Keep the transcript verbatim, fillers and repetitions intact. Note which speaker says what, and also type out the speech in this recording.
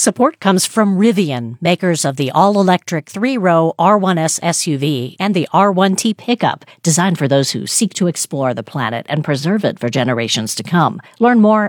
Speaker 1: Support comes from Rivian, makers of the all-electric three-row R one S S U V and the R one T pickup, designed for those who seek to explore the planet and preserve it for generations to come. Learn more